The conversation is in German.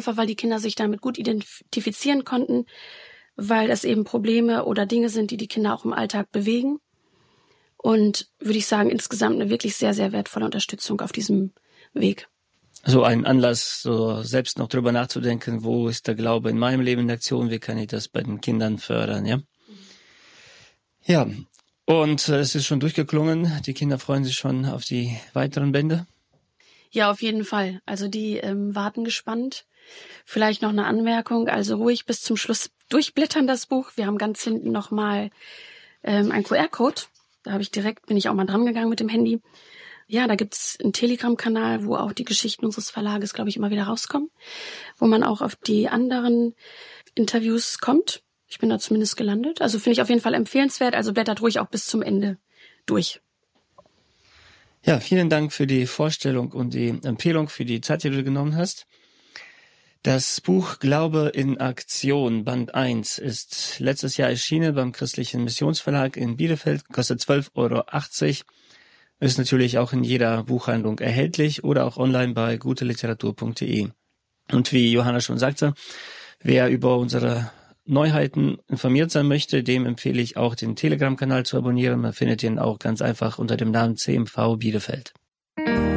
einfach weil die Kinder sich damit gut identifizieren konnten, weil es eben Probleme oder Dinge sind, die die Kinder auch im Alltag bewegen. Und würde ich sagen, insgesamt eine wirklich sehr, sehr wertvolle Unterstützung auf diesem Weg. So ein Anlass, so selbst noch drüber nachzudenken, wo ist der Glaube in meinem Leben in Aktion, wie kann ich das bei den Kindern fördern, ja? Ja, und es ist schon durchgeklungen, die Kinder freuen sich schon auf die weiteren Bände. Ja, auf jeden Fall. Also die warten gespannt. Vielleicht noch eine Anmerkung, also ruhig bis zum Schluss durchblättern das Buch. Wir haben ganz hinten nochmal einen QR-Code. Da bin ich auch mal dran gegangen mit dem Handy. Ja, da gibt's einen Telegram-Kanal, wo auch die Geschichten unseres Verlages, glaube ich, immer wieder rauskommen, wo man auch auf die anderen Interviews kommt. Ich bin da zumindest gelandet. Also finde ich auf jeden Fall empfehlenswert. Also blättert ruhig auch bis zum Ende durch. Ja, vielen Dank für die Vorstellung und die Empfehlung, für die Zeit, die du genommen hast. Das Buch Glaube in Aktion, Band 1, ist letztes Jahr erschienen beim Christlichen Missionsverlag in Bielefeld, kostet 12,80 €. Ist natürlich auch in jeder Buchhandlung erhältlich oder auch online bei guteliteratur.de. Und wie Johanna schon sagte, wer über unsere Neuheiten informiert sein möchte, dem empfehle ich auch den Telegram-Kanal zu abonnieren. Man findet ihn auch ganz einfach unter dem Namen CMV Bielefeld.